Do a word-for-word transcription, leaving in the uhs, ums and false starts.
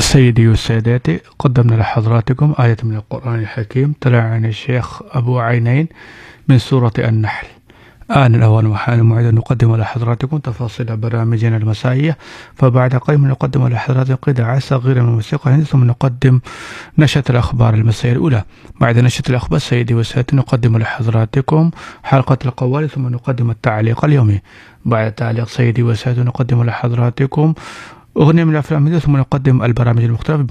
سيدي وسادتي، قدمنا لحضراتكم آية من القرآن الحكيم تلا عن الشيخ أبو عينين من سورة النحل. آن الأوان وحان الموعد أن نقدم لحضراتكم تفاصيل برامجنا المسائية، فبعد قليل نقدم لحضراتكم قطعة صغيرة من الموسيقى، ثم نقدم نشرة الأخبار المسائية الأولى. بعد نشرة الأخبار سيدي وسادتي نقدم لحضراتكم حلقة القوالي، ثم نقدم التعليق اليومي. بعد التعليق سيدي وسادتي نقدم لحضراتكم أغنية من الأفلام، ثم نقدم البرامج المختلفة